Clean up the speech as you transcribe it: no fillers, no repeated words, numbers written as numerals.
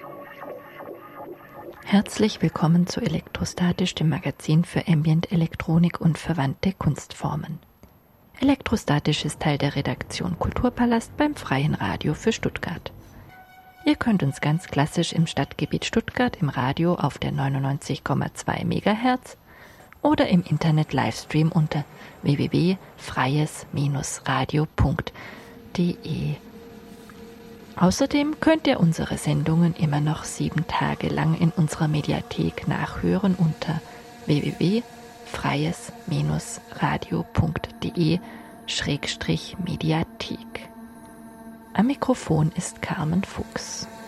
Herzlich willkommen zu Elektrostatisch, dem Magazin für Ambient, Elektronik und verwandte Kunstformen. Elektrostatisch ist Teil der Redaktion Kulturpalast beim Freien Radio für Stuttgart. Ihr könnt uns ganz klassisch im Stadtgebiet Stuttgart im Radio auf der 99,2 MHz oder im Internet Livestream unter www.freies-radio.de. Außerdem könnt ihr unsere Sendungen immer noch 7 Tage lang in unserer Mediathek nachhören unter www.freies-radio.de/Mediathek. Am Mikrofon ist Carmen Fuchs.